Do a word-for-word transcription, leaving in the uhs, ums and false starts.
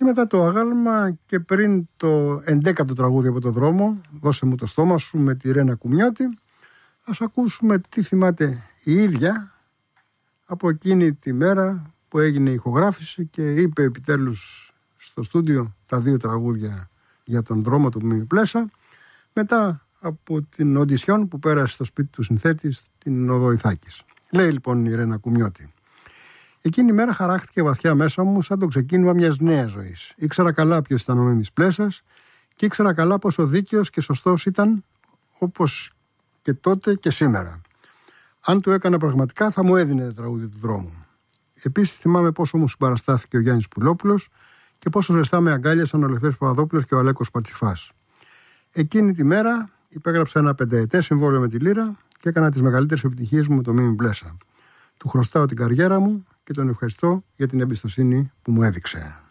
μετά το αγάλμα και πριν το ενδέκατο τραγούδι από το δρόμο, «Δώσε μου το στόμα σου» με τη Ρένα Κουμιώτη, ας ακούσουμε τι θυμάται η ίδια από εκείνη τη μέρα που έγινε η ηχογράφηση και είπε επιτέλους στο στούντιο τα δύο τραγούδια για τον δρόμο του Μίμη Πλέσα, μετά από την οντισιόν που πέρασε στο σπίτι του συνθέτη στην Οδό Ιθάκης. Λέει λοιπόν η Ρένα Κουμιώτη: «Εκείνη η μέρα χαράχτηκε βαθιά μέσα μου σαν το ξεκίνημα μιας νέας ζωής. Ήξερα καλά ποιος ήταν ο Μίμης Πλέσας και ήξερα καλά πόσο δίκαιος και σωστός ήταν, όπως και τότε και σήμερα. Αν το έκανα πραγματικά θα μου έδινε το τραγούδι του δρόμου. Επίσης θυμάμαι πόσο μου συμπαραστάθηκε ο Γιάννης Πουλόπουλος και πόσο ζεστά με αγκάλιασαν ο Λευτέρης Παπαδόπουλος και ο Αλέκος Πατσιφάς. Εκείνη τη μέρα υπέγραψα ένα πενταετές συμβόλαιο με τη Λύρα και έκανα τις μεγαλύτερες επιτυχίες μου με το Μίμη Πλέσα. Του χρωστάω την καριέρα μου και τον ευχαριστώ για την εμπιστοσύνη που μου έδειξε».